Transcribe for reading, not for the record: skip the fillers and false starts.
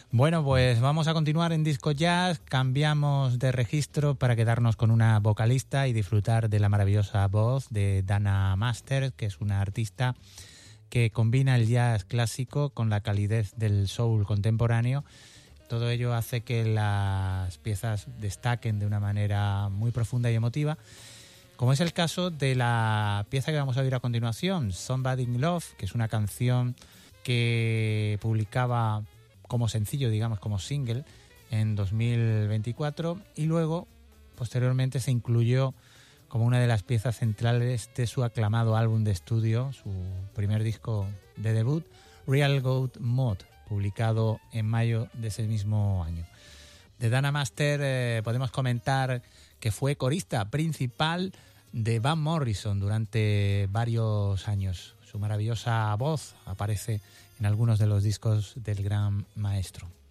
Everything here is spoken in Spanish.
Bueno, pues vamos a continuar en Disco Jazz, cambiamos de registro para quedarnos con una vocalista y disfrutar de la maravillosa voz de Dana Master, que es una artista que combina el jazz clásico con la calidez del soul contemporáneo. Todo ello hace que las piezas destaquen de una manera muy profunda y emotiva, como es el caso de la pieza que vamos a oír a continuación, Somebody in Love, que es una canción que publicaba como sencillo, digamos, como single en 2024 y luego, posteriormente, se incluyó como una de las piezas centrales de su aclamado álbum de estudio, su primer disco de debut, Real Goat Mod, publicado en mayo de ese mismo año. De Dana Master podemos comentar que fue corista principal de Van Morrison durante varios años. Su maravillosa voz aparece en algunos de los discos del gran maestro.